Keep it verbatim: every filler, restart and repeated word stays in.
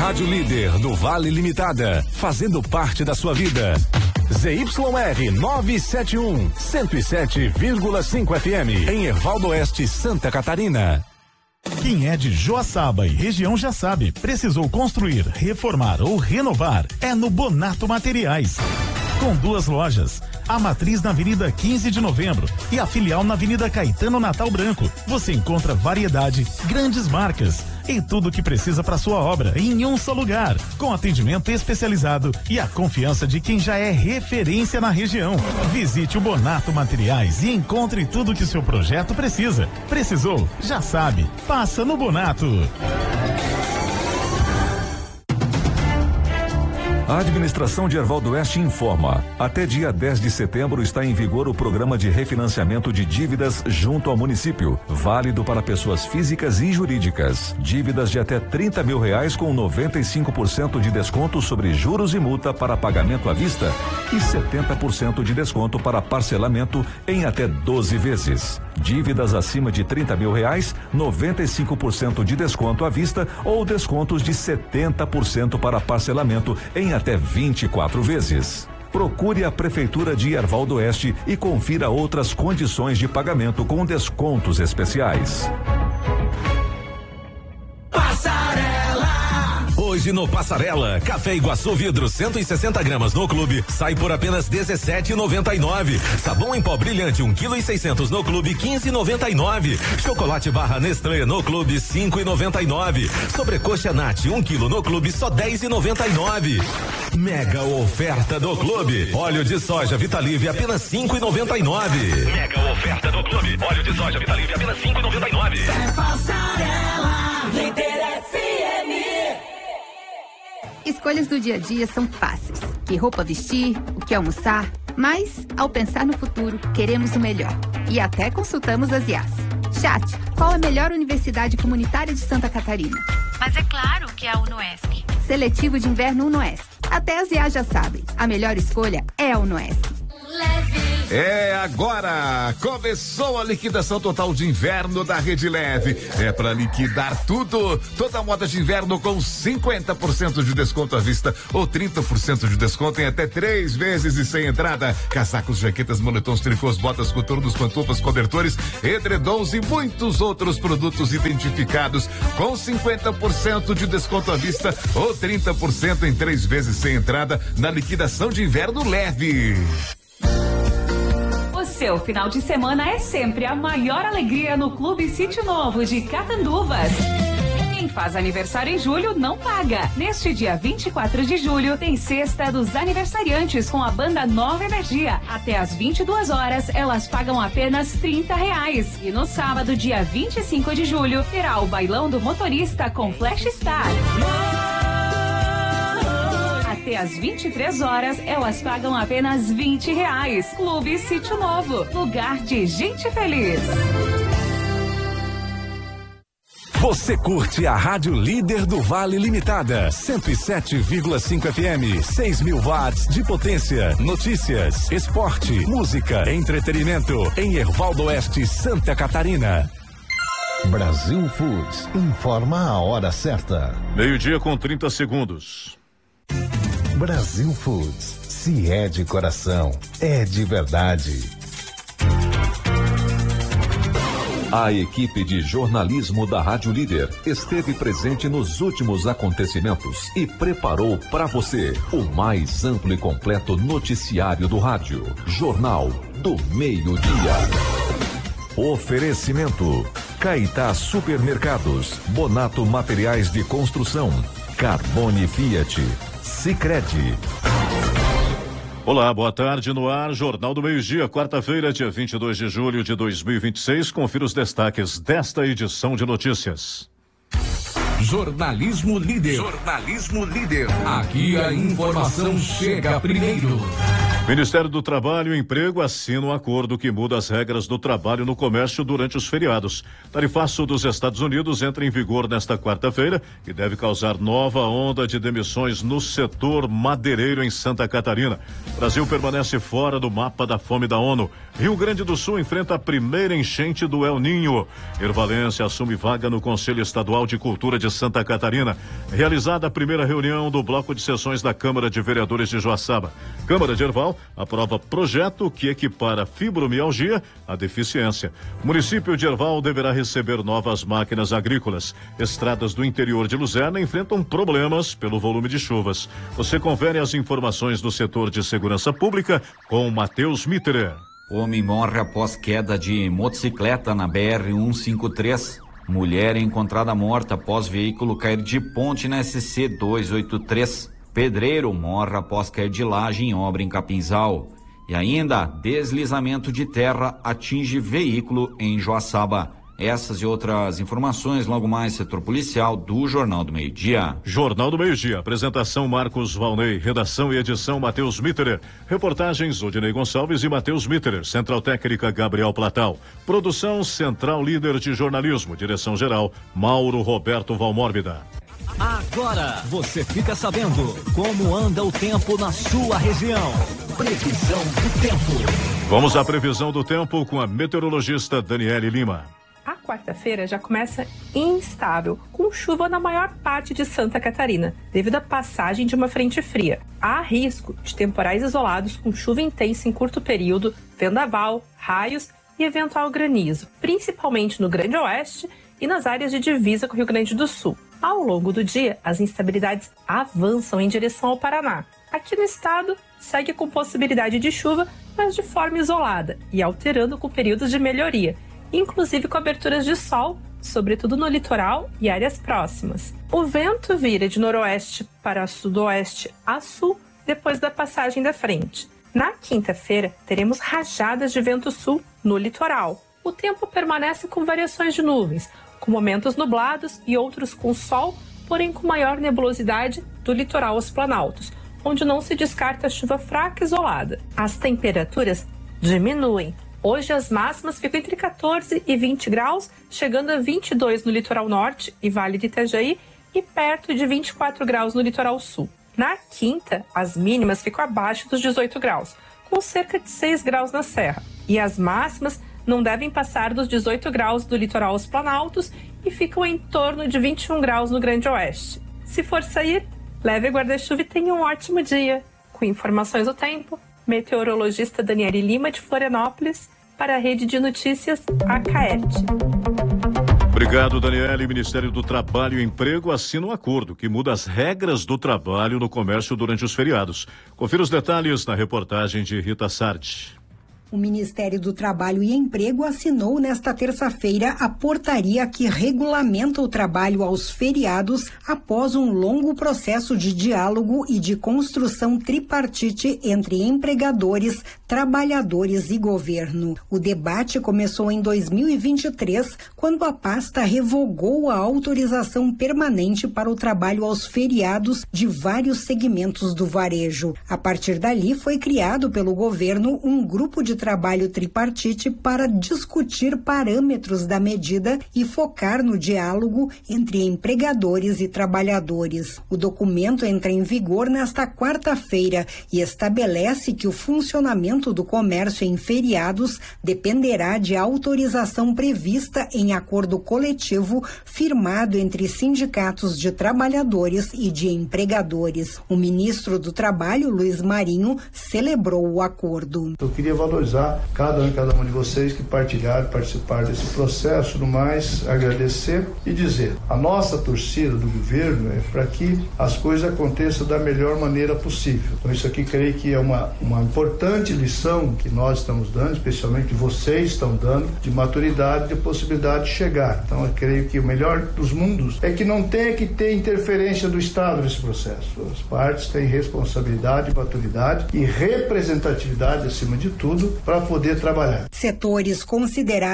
Rádio Líder do Vale Limitada, fazendo parte da sua vida. Z Y R novecentos e setenta e um, cento e sete vírgula cinco F M, em Hervaldo Oeste, Santa Catarina. Quem é de Joaçaba e região já sabe, precisou construir, reformar ou renovar, é no Bonato Materiais. Com duas lojas, a matriz na Avenida quinze de Novembro e a filial na Avenida Caetano Natal Branco. Você encontra variedade, grandes marcas e tudo o que precisa para sua obra em um só lugar, com atendimento especializado e a confiança de quem já é referência na região. Visite o Bonato Materiais e encontre tudo o que seu projeto precisa. Precisou? Já sabe. Passa no Bonato. A administração de Hervaldo Oeste informa: até dia dez de setembro está em vigor o programa de refinanciamento de dívidas junto ao município, válido para pessoas físicas e jurídicas. Dívidas de até trinta mil reais com noventa e cinco por cento de desconto sobre juros e multa para pagamento à vista e setenta por cento de desconto para parcelamento em até doze vezes. Dívidas acima de trinta mil reais, noventa e cinco por cento de desconto à vista ou descontos de setenta por cento para parcelamento em até vinte e quatro vezes. Procure a Prefeitura de Hervaldo Oeste e confira outras condições de pagamento com descontos especiais. Hoje no Passarela, café Iguaçu vidro cento e sessenta gramas no clube sai por apenas dezessete e noventa e nove. Sabão em pó brilhante um quilo e seiscentos no clube quinze e noventa e nove. Chocolate barra Nestlé no clube cinco e noventa e nove. Sobrecoxa Nat um quilo no clube só dez e noventa e nove. Mega oferta do clube. Óleo de soja Vitalive apenas cinco e noventa e nove. Mega oferta do clube. Óleo de soja Vitalive apenas cinco e noventa e nove. É Passarela, Líder F M. Escolhas do dia a dia são fáceis. Que roupa vestir, o que almoçar, mas, ao pensar no futuro, queremos o melhor. E até consultamos as I As. Chat, qual a melhor universidade comunitária de Santa Catarina? Mas é claro que é a UNOESC. Seletivo de inverno UNOESC. Até as I As já sabem. A melhor escolha é a UNOESC. É agora! Começou a liquidação total de inverno da Rede Leve. É para liquidar tudo. Toda moda de inverno com cinquenta por cento de desconto à vista ou trinta por cento de desconto em até três vezes e sem entrada. Casacos, jaquetas, moletons, tricôs, botas, coturnos, pantufas, cobertores, edredons e muitos outros produtos identificados com cinquenta por cento de desconto à vista ou trinta por cento em três vezes sem entrada na liquidação de inverno Leve. O seu final de semana é sempre a maior alegria no Clube Sítio Novo de Catanduvas. Quem faz aniversário em julho não paga. Neste dia vinte e quatro de julho tem Sexta dos Aniversariantes com a banda Nova Energia. Até às vinte e duas horas elas pagam apenas trinta reais. E no sábado, dia vinte e cinco de julho, terá o Bailão do Motorista com Flash Star. Até às vinte e três horas, elas pagam apenas vinte reais. Clube Sítio Novo, lugar de gente feliz. Você curte a Rádio Líder do Vale Limitada, cento e sete vírgula cinco F M, seis mil watts de potência. Notícias, esporte, música, entretenimento, em Hervaldo Oeste, Santa Catarina. Brasil Foods informa a hora certa. Meio-dia com trinta segundos. Brasil Foods, se é de coração, é de verdade. A equipe de jornalismo da Rádio Líder esteve presente nos últimos acontecimentos e preparou para você o mais amplo e completo noticiário do rádio. Jornal do Meio-Dia. Oferecimento: Caetá Supermercados, Bonato Materiais de Construção, Carbone Fiat, Sicredi. Olá, boa tarde no ar, Jornal do Meio-Dia, quarta-feira, dia vinte e dois de julho de dois mil e vinte e seis. Confira os destaques desta edição de notícias. Jornalismo Líder. Jornalismo Líder. Aqui a informação chega primeiro. Ministério do Trabalho e Emprego assina um acordo que muda as regras do trabalho no comércio durante os feriados. Tarifaço dos Estados Unidos entra em vigor nesta quarta-feira e deve causar nova onda de demissões no setor madeireiro em Santa Catarina. O Brasil permanece fora do mapa da fome da ONU. Rio Grande do Sul enfrenta a primeira enchente do El Ninho. Ervalência assume vaga no Conselho Estadual de Cultura de Santa Catarina. Realizada a primeira reunião do bloco de sessões da Câmara de Vereadores de Joaçaba. Câmara de Erval aprova projeto que equipara fibromialgia à deficiência. O município de Erval deverá receber novas máquinas agrícolas. Estradas do interior de Luzerna enfrentam problemas pelo volume de chuvas. Você confere as informações do setor de segurança pública com Matheus Mitterer. Homem morre após queda de motocicleta na B R cento e cinquenta e três. Mulher é encontrada morta após veículo cair de ponte na S C duzentos e oitenta e três. Pedreiro morre após cair de laje em obra em Capinzal. E ainda, deslizamento de terra atinge veículo em Joaçaba. Essas e outras informações logo mais setor policial do Jornal do Meio-Dia. Jornal do Meio-Dia, apresentação Marcos Valnei, redação e edição Matheus Mitterer, reportagens Odinei Gonçalves e Matheus Mitterer, central técnica Gabriel Platal, produção Central Líder de Jornalismo, direção geral Mauro Roberto Valmórbida. Agora você fica sabendo como anda o tempo na sua região. Previsão do tempo. Vamos à previsão do tempo com a meteorologista Daniele Lima. A quarta-feira já começa instável, com chuva na maior parte de Santa Catarina, devido à passagem de uma frente fria. Há risco de temporais isolados com chuva intensa em curto período, vendaval, raios e eventual granizo, principalmente no Grande Oeste e nas áreas de divisa com o Rio Grande do Sul. Ao longo do dia, as instabilidades avançam em direção ao Paraná. Aqui no estado, segue com possibilidade de chuva, mas de forma isolada e alterando com períodos de melhoria, inclusive com aberturas de sol, sobretudo no litoral e áreas próximas. O vento vira de noroeste para sudoeste a sul depois da passagem da frente. Na quinta-feira, teremos rajadas de vento sul no litoral. O tempo permanece com variações de nuvens, com momentos nublados e outros com sol, porém com maior nebulosidade do litoral aos planaltos, onde não se descarta chuva fraca isolada. As temperaturas diminuem. Hoje as máximas ficam entre quatorze e vinte graus, chegando a vinte e dois no litoral norte e Vale de Itajaí e perto de vinte e quatro graus no litoral sul. Na quinta, as mínimas ficam abaixo dos dezoito graus, com cerca de seis graus na serra, e as máximas não devem passar dos dezoito graus do litoral aos planaltos e ficam em torno de vinte e um graus no Grande Oeste. Se for sair, leve guarda-chuva e tenha um ótimo dia. Com informações do tempo, meteorologista Daniele Lima de Florianópolis, para a Rede de Notícias Acaerte. Obrigado, Daniele. Ministério do Trabalho e Emprego assina um acordo que muda as regras do trabalho no comércio durante os feriados. Confira os detalhes na reportagem de Rita Sardi. O Ministério do Trabalho e Emprego assinou nesta terça-feira a portaria que regulamenta o trabalho aos feriados após um longo processo de diálogo e de construção tripartite entre empregadores, trabalhadores e governo. O debate começou em dois mil e vinte e três, quando a pasta revogou a autorização permanente para o trabalho aos feriados de vários segmentos do varejo. A partir dali, foi criado pelo governo um grupo de trabalho tripartite para discutir parâmetros da medida e focar no diálogo entre empregadores e trabalhadores. O documento entra em vigor nesta quarta-feira e estabelece que o funcionamento do comércio em feriados dependerá de autorização prevista em acordo coletivo firmado entre sindicatos de trabalhadores e de empregadores. O ministro do Trabalho, Luiz Marinho, celebrou o acordo. Eu queria valorizar cada um e cada uma de vocês que partilharam, participaram desse processo, no mais agradecer e dizer, a nossa torcida do governo é para que as coisas aconteçam da melhor maneira possível. Então isso aqui creio que é uma, uma importante lição que nós estamos dando, especialmente vocês estão dando, de maturidade, de possibilidade de chegar. Então eu creio que o melhor dos mundos é que não tenha que ter interferência do Estado nesse processo. As partes têm responsabilidade, maturidade e representatividade acima de tudo para poder trabalhar. Setores considerados